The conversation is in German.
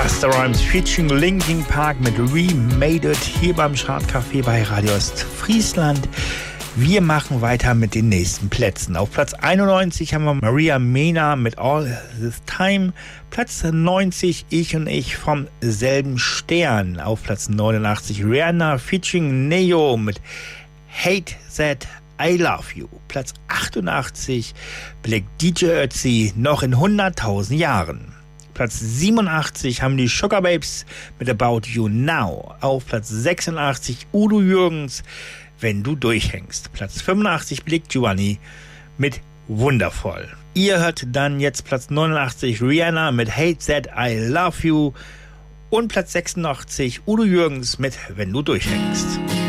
Busta Rhymes featuring Linkin Park mit We Made It hier beim Chartcafé bei Radio Ostfriesland. Wir machen weiter mit den nächsten Plätzen. Auf Platz 91 haben wir Maria Mena mit All This Time. Platz 90 Ich und Ich vom selben Stern. Auf Platz 89 Rihanna featuring Neo mit Hate That I Love You. Platz 88 blickt DJ Ötzi noch in 100.000 Jahren. Platz 87 haben die Sugar Babes mit About You Now. Auf Platz 86 Udo Jürgens, Wenn du durchhängst. Platz 85 blickt Giovanni mit Wundervoll. Ihr hört dann jetzt Platz 89 Rihanna mit Hate That I Love You und Platz 86 Udo Jürgens mit Wenn du durchhängst.